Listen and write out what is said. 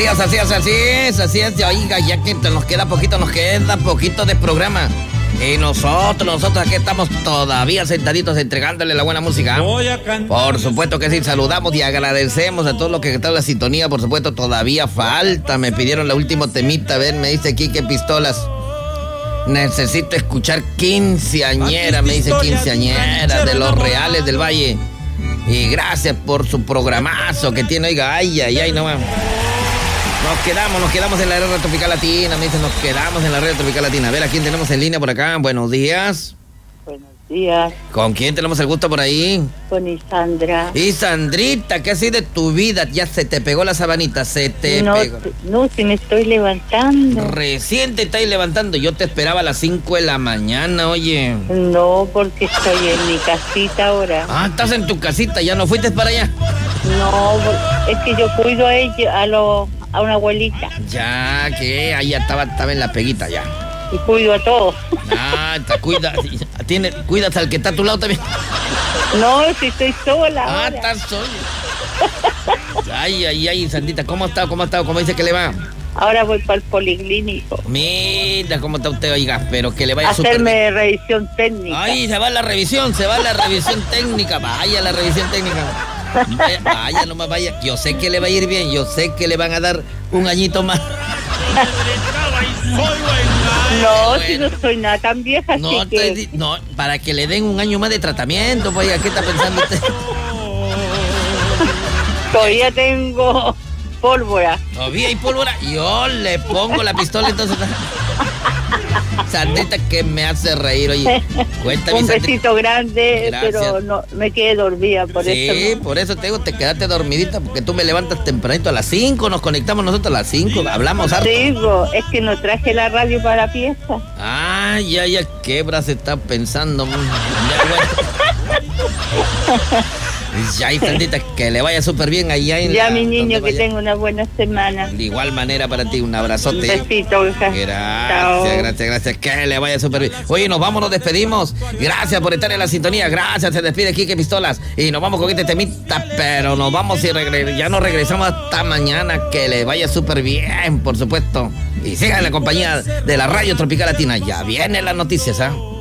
Así es. Oiga, ya que nos queda poquito de programa. Y nosotros aquí estamos todavía sentaditos entregándole la buena música. Por supuesto que sí, saludamos y agradecemos a todos los que están en la sintonía. Por supuesto, todavía falta. Me pidieron la última temita. A ver, me dice Quique Pistolas. Necesito escuchar Quinceañera, me dice Quinceañera de los Reales del Valle. Y gracias por su programazo que tiene, oiga, ay, no más. Nos quedamos en la radio tropical latina, me dicen, nos quedamos en la radio tropical latina. A ver, ¿a quién tenemos en línea por acá? Buenos días. Buenos días. ¿Con quién tenemos el gusto por ahí? Con Isandra. Isandrita, ¿qué ha sido de tu vida? Ya se te pegó la sabanita, pegó. No, si me estoy levantando. Recién te estáis levantando, yo te esperaba a las 5 de la mañana, oye. No, porque estoy en mi casita ahora. Ah, estás en tu casita, ¿ya no fuiste para allá? No, es que yo cuido a ella, a una abuelita. Ya, que ahí estaba en la peguita ya. Y cuido a todos. Ah, cuidas al que está a tu lado también. No, si estoy sola. Ah, ahora. estás sola. Ay, Sandita, ¿cómo ha estado? ¿Cómo dice que le va? Ahora voy para el policlínico. Mira cómo está usted, oiga, pero que le vaya súper hacerme bien. Revisión técnica. Ay, se va la revisión técnica. Vaya la revisión técnica. Vaya, nomás vaya. Yo sé que le va a ir bien, yo sé que le van a dar un añito más. No, bueno. si no soy nada tan vieja, No, así que... no, para que le den un año más de tratamiento, pues, ¿qué está pensando usted? Todavía tengo pólvora. Todavía hay pólvora. Yo le pongo la pistola, entonces. Sandrita, que me hace reír, oye. Cuéntame, un besito grande. Gracias. Pero no me quedé dormida, por eso. Sí, por eso te digo, te quedaste dormidita, porque tú me levantas tempranito a las 5, nos conectamos nosotros a las 5, hablamos harto. Digo, es que no traje la radio para la fiesta. Ah, ya, quebra se está pensando. Ya, bueno. Ya, Sandrita, que le vaya súper bien allá en ya, mi niño, que tenga una buena semana. De igual manera para ti, un abrazote. Un besito, hija. Gracias, que le vaya súper bien. Oye, nos despedimos. Gracias por estar en la sintonía, gracias, se despide Quique Pistolas. Y nos vamos con este temita, pero nos vamos y ya nos regresamos hasta mañana. Que le vaya súper bien, por supuesto. Y sigan en la compañía de la Radio Tropical Latina. Ya vienen las noticias, ¿ah?